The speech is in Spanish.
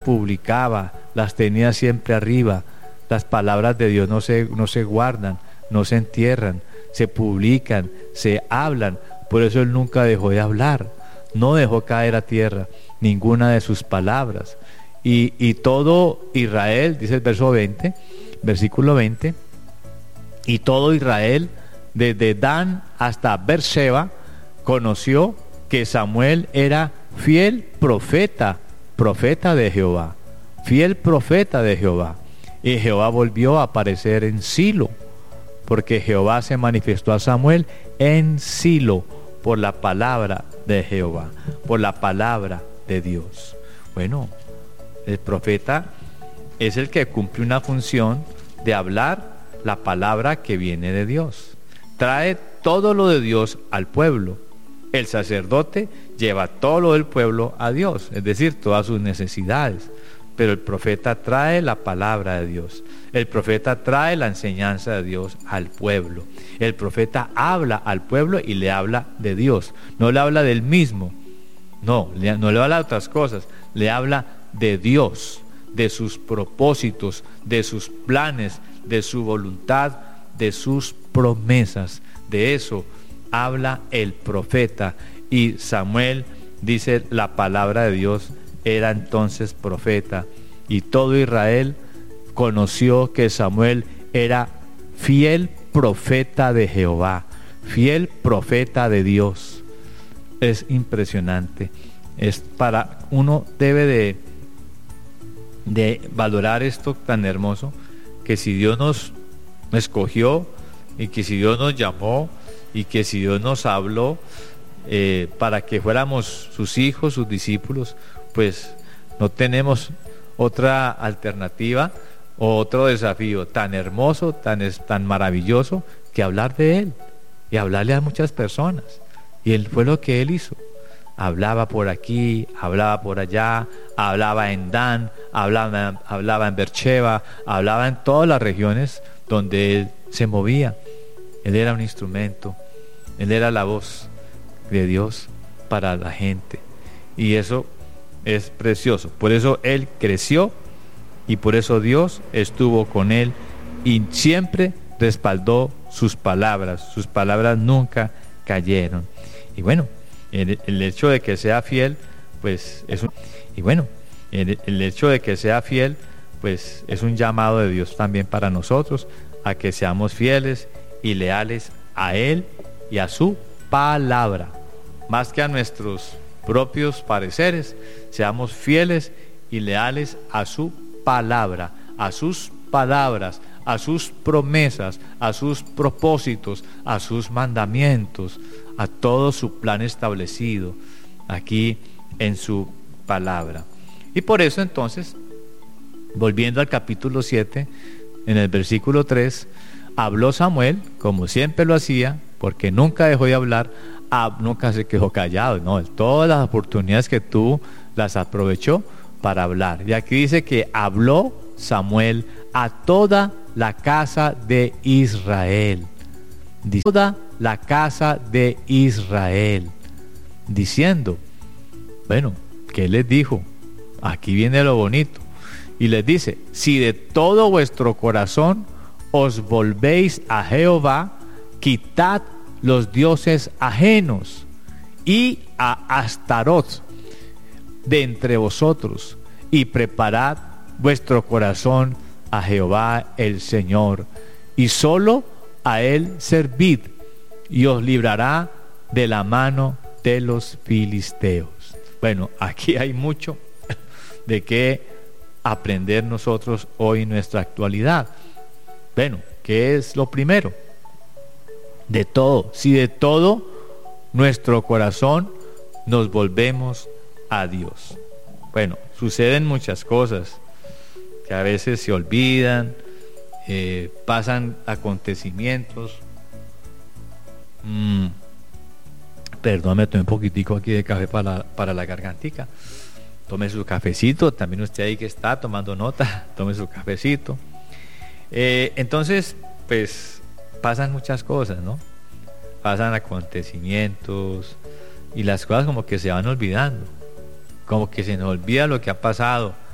publicaba, las tenía siempre arriba. Las palabras de Dios no se guardan, no se entierran, se publican, se hablan. Por eso Él nunca dejó de hablar, no dejó caer a tierra ninguna de sus palabras. Y todo Israel, dice el versículo 20, y todo Israel, desde Dan hasta Berseba, conoció que Samuel era fiel profeta de Jehová, fiel profeta de Jehová. Y Jehová volvió a aparecer en Silo, porque Jehová se manifestó a Samuel en Silo por la palabra de Jehová, por la palabra de Dios. Bueno, el profeta es el que cumple una función de hablar la palabra que viene de Dios. Trae todo lo de Dios al pueblo. El sacerdote lleva todo lo del pueblo a Dios, es decir, todas sus necesidades. Pero el profeta trae la palabra de Dios. El profeta trae la enseñanza de Dios al pueblo. El profeta habla al pueblo y le habla de Dios. No le habla del mismo. No le habla de otras cosas. Le habla de Dios, de sus propósitos, de sus planes, de su voluntad, de sus promesas. De eso habla el profeta. Y Samuel, dice la palabra de Dios, era entonces profeta, y todo Israel conoció que Samuel era fiel profeta de Jehová, fiel profeta de Dios. Es impresionante. Uno debe de valorar esto tan hermoso, que si Dios nos escogió, y que si Dios nos llamó, y que si Dios nos habló para que fuéramos sus hijos, sus discípulos, pues no tenemos otra alternativa o otro desafío tan hermoso, tan maravilloso, que hablar de Él y hablarle a muchas personas. Y Él fue lo que Él hizo. Hablaba por aquí, hablaba por allá, hablaba en Dan, hablaba en Beersheba, hablaba en todas las regiones donde Él se movía. Él era un instrumento, Él era la voz de Dios para la gente. Y eso es precioso. Por eso Él creció, y por eso Dios estuvo con Él y siempre respaldó sus palabras. Sus palabras nunca cayeron. Y bueno, el hecho de que sea fiel, pues es el hecho de que sea fiel, pues es un llamado de Dios también para nosotros, a que seamos fieles y leales a Él y a su palabra, más que a nuestros propios pareceres. Seamos fieles y leales a su palabra, a sus palabras, a sus promesas, a sus propósitos, a sus mandamientos, a todo su plan establecido aquí en su palabra. Y por eso entonces, volviendo al capítulo 7, en el versículo 3, habló Samuel, como siempre lo hacía, porque nunca dejó de hablar, nunca se quedó callado, no, todas las oportunidades que tuvo las aprovechó para hablar. Y aquí dice que habló Samuel a toda la casa de Israel. Dice, toda la casa de Israel, diciendo, bueno, ¿qué les dijo? Aquí viene lo bonito. Y les dice, si de todo vuestro corazón os volvéis a Jehová, quitad los dioses ajenos y a Astarot de entre vosotros, y preparad vuestro corazón a Jehová el Señor, y solo a Él servid, y os librará de la mano de los filisteos. Bueno, aquí hay mucho de qué aprender nosotros hoy en nuestra actualidad. Bueno, ¿qué es lo primero? De todo, si de todo nuestro corazón nos volvemos a Dios. Bueno, suceden muchas cosas que a veces se olvidan, pasan acontecimientos. Perdón, me tomé un poquitico aquí de café para la gargantica. Tome su cafecito, también usted ahí que está tomando nota, tome su cafecito. Entonces, pues pasan muchas cosas, ¿no? Pasan acontecimientos y las cosas como que se van olvidando, como que se nos olvida lo que ha pasado.